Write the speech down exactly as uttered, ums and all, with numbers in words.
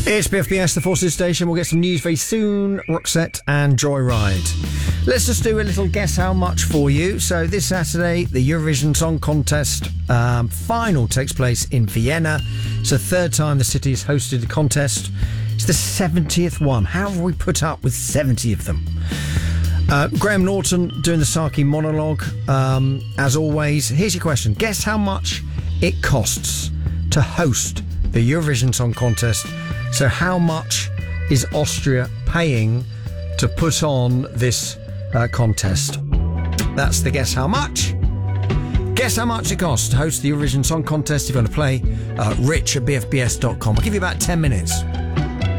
It's B F B S, the Forces Station. We'll get some news very soon. Roxette and Joyride. Let's just do a little guess how much for you. So this Saturday, the Eurovision Song Contest um, final takes place in Vienna. It's the third time the city has hosted the contest. It's the seventieth one. How have we put up with seventy of them? Uh, Graham Norton doing the Saki monologue. Um, as always, here's your question. Guess how much it costs to host the Eurovision Song Contest. So how much is Austria paying to put on this uh, contest? That's the guess how much. Guess how much it costs to host the Eurovision Song Contest. If you want to play, uh, rich at b f b s dot com. I'll give you about ten minutes.